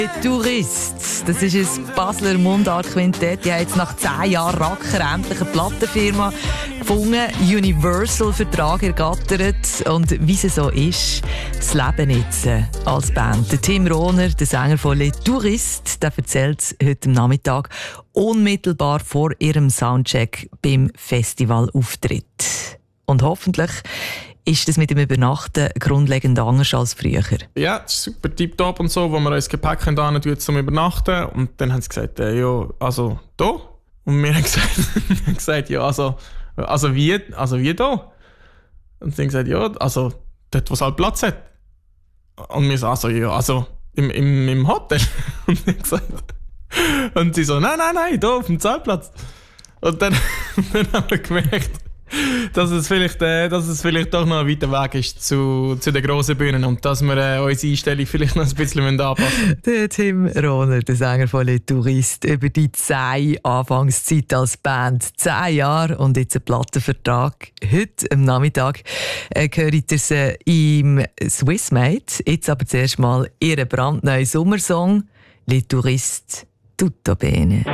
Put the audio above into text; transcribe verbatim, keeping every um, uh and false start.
Tourist, das ist ein Basler Mundart-Quintett. Die haben jetzt nach zehn Jahren Racker endlich eine Plattenfirma gefunden, Universal-Vertrag ergattert. Und wie es so ist, das Leben jetzt als Band. Der Tim Rohner, der Sänger von Les Touristes, der erzählt es heute am Nachmittag unmittelbar vor ihrem Soundcheck beim Festivalauftritt. Und hoffentlich ist das mit dem Übernachten grundlegend anders als früher? Ja, es ist super tipptopp und so, wo wir uns Gepäck hin tun zum Übernachten. Und dann haben sie gesagt, äh, ja, also da. Und wir haben gesagt, wir haben gesagt ja, also, also wie, also wie da? Und sie haben gesagt, ja, also dort, wo es halt Platz hat. Und wir so, also ja, also im, im, im Hotel. Und ich gesagt, und sie so, nein, nein, nein, da auf dem Zeltplatz. Und dann, dann haben wir gemerkt, dass es vielleicht, äh, dass es vielleicht doch noch ein weiter Weg ist zu, zu den grossen Bühnen und dass wir äh, unsere Einstellung vielleicht noch ein bisschen anpassen müssen. Der Tim Rohner, der Sänger von Les Touristes, über die zehn Anfangszeit als Band. Zehn Jahre und jetzt ein Plattenvertrag. Heute am Nachmittag äh, hört ihr sie im Swissmade. Jetzt aber zuerst mal ihren brandneuen Sommersong «Les Touristes, tutto bene».